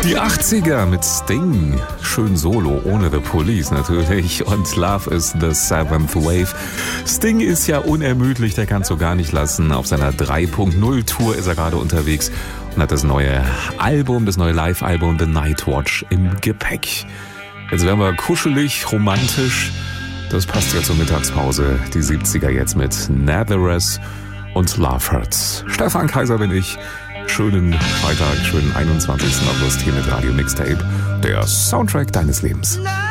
Die 80er mit Sting, schön solo, ohne The Police natürlich, und Love is the Seventh Wave. Sting ist ja unermüdlich, der kann es so gar nicht lassen. Auf seiner 3.0 Tour ist er gerade unterwegs und hat das neue Live-Album The Nightwatch im Gepäck. Jetzt werden wir kuschelig, romantisch. Das passt ja zur Mittagspause. Die 70er jetzt mit Nazareth und Love Hurts. Stefan Kaiser bin ich. Schönen Freitag, schönen 21. August hier mit Radio Mixtape, der Soundtrack deines Lebens.